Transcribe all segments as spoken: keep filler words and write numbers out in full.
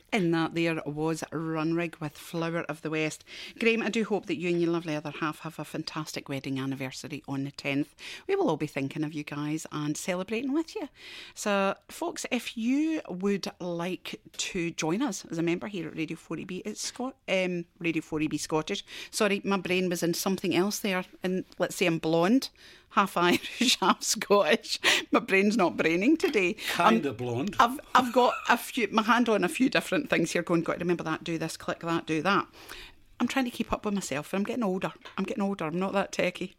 And that there was Runrig with Flower of the West. Graham, I do hope that you and your lovely other half have a fantastic wedding anniversary on the tenth. We will all be thinking of you guys and celebrating with you. So, folks, if you would like to join us as a member here at Radio four E B, it's Scot- um, Radio four E B Scottish. Sorry, my brain was in something else there. And let's say I'm blonde. Half Irish, half Scottish. My brain's not braining today. Kind of blonde. I've I've got a few, my hand on a few different things here going, got to remember that, do this, click that, do that. I'm trying to keep up with myself and I'm getting older. I'm getting older. I'm not that techie.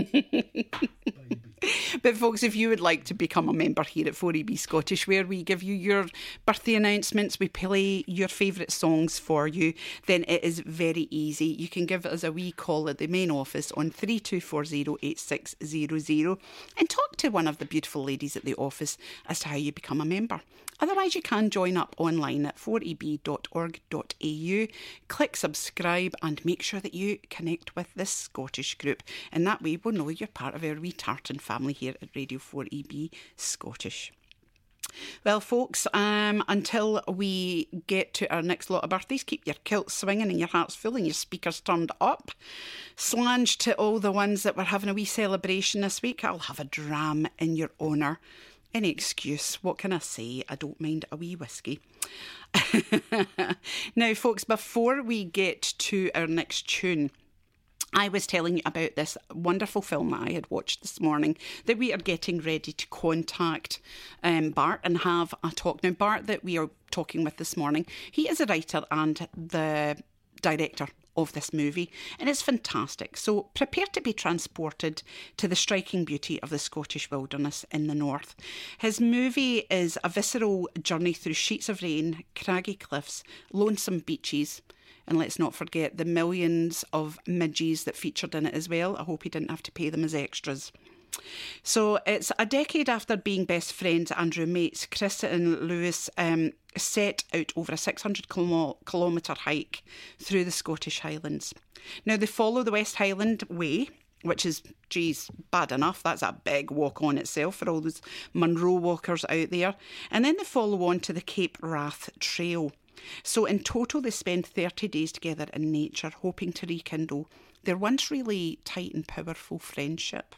But folks, if you would like to become a member here at four E B Scottish, where we give you your birthday announcements, we play your favourite songs for you, then it is very easy. You can give us a wee call at the main office on three two four zero eight six zero zero and talk to one of the beautiful ladies at the office as to how you become a member. Otherwise, you can join up online at four e b dot org dot a u, click subscribe and make sure that you connect with this Scottish group. And that way we'll know you're part of our wee tartan family here at Radio four E B Scottish. Well, folks, um, until we get to our next lot of birthdays, keep your kilts swinging and your hearts full and your speakers turned up. Slange to all the ones that were having a wee celebration this week. I'll have a dram in your honour. Any excuse, what can I say? I don't mind a wee whiskey. Now, folks, before we get to our next tune, I was telling you about this wonderful film that I had watched this morning, that we are getting ready to contact um, Bart and have a talk. Now, Bart that we are talking with this morning, he is a writer and the director of this movie, and it's fantastic. So prepare to be transported to the striking beauty of the Scottish wilderness in the north. His movie is a visceral journey through sheets of rain, craggy cliffs, lonesome beaches, and let's not forget the millions of midges that featured in it as well. I hope he didn't have to pay them as extras. So it's a decade after being best friends and roommates, Chris and Lewis um, set out over a six hundred kilometre hike through the Scottish Highlands. Now, they follow the West Highland Way, which is, geez, bad enough. That's a big walk on itself for all those Munro walkers out there. And then they follow on to the Cape Wrath Trail. So in total, they spend thirty days together in nature, hoping to rekindle their once really tight and powerful friendship.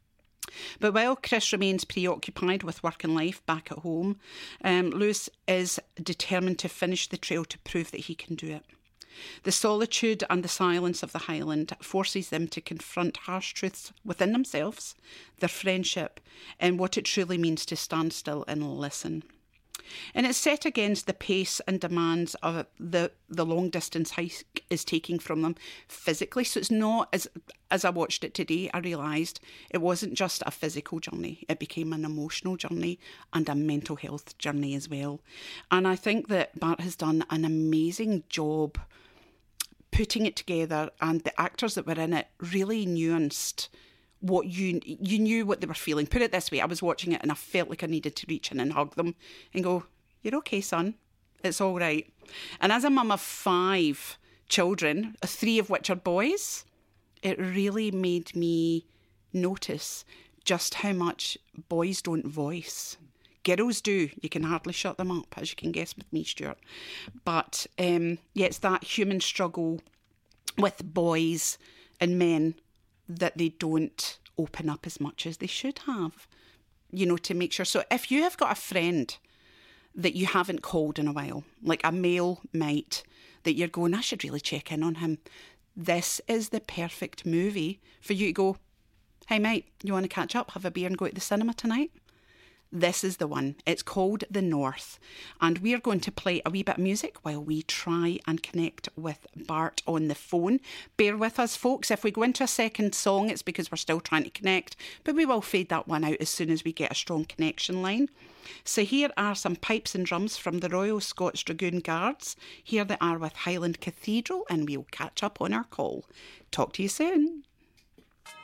But while Chris remains preoccupied with work and life back at home, um, Lewis is determined to finish the trail to prove that he can do it. The solitude and the silence of the Highland forces them to confront harsh truths within themselves, their friendship, and what it truly means to stand still and listen. And it's set against the pace and demands of the, the long distance hike is taking from them physically. So it's not, as as I watched it today, I realised it wasn't just a physical journey. It became an emotional journey and a mental health journey as well. And I think that Bart has done an amazing job putting it together, and the actors that were in it really nuanced what you you knew what they were feeling. Put it this way, I was watching it and I felt like I needed to reach in and hug them and go, "You're okay, son. It's all right." And as a mum of five children, three of which are boys, it really made me notice just how much boys don't voice. Girls do. You can hardly shut them up, as you can guess with me, Stuart. But um, yeah, it's that human struggle with boys and men that they don't open up as much as they should have, you know, to make sure. So if you have got a friend that you haven't called in a while, like a male mate, that you're going, I should really check in on him, this is the perfect movie for you to go, "Hey mate, you want to catch up, have a beer and go to the cinema tonight?" This is the one. It's called The North. And we're going to play a wee bit of music while we try and connect with Bart on the phone. Bear with us, folks. If we go into a second song, it's because we're still trying to connect. But we will fade that one out as soon as we get a strong connection line. So here are some pipes and drums from the Royal Scots Dragoon Guards. Here they are with Highland Cathedral, and we'll catch up on our call. Talk to you soon.